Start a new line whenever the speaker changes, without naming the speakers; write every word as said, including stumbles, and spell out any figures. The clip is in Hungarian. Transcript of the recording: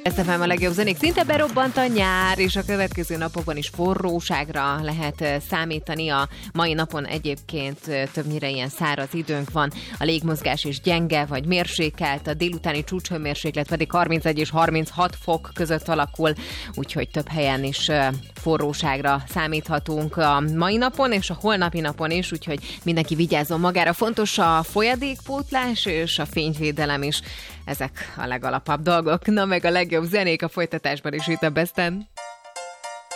Ezt a a legjobb zenék. Szinte berobbant a nyár, és a következő napokban is forróságra lehet számítani. A mai napon egyébként többnyire ilyen száraz időnk van. A légmozgás is gyenge vagy mérsékelt, a délutáni csúcshőmérséklet pedig harmincegy és harminchat fok között alakul, úgyhogy több helyen is forróságra számíthatunk a mai napon és a holnapi napon is, úgyhogy mindenki vigyázzon magára. Fontos a folyadékpótlás és a fényvédelem is. Ezek a legalapabb dolgok. Na meg a legjobb zenék a folytatásban is itt a Besten.